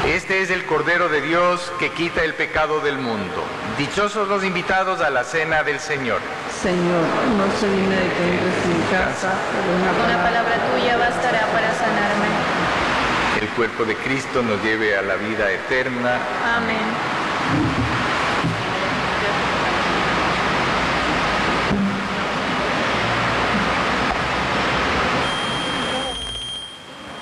Este es el Cordero de Dios que quita el pecado del mundo. Dichosos los invitados a la cena del Señor. Señor, no soy digna de que entres en mi casa, pero Una palabra tuya bastará para sanarme. El cuerpo de Cristo nos lleve a la vida eterna. Amén.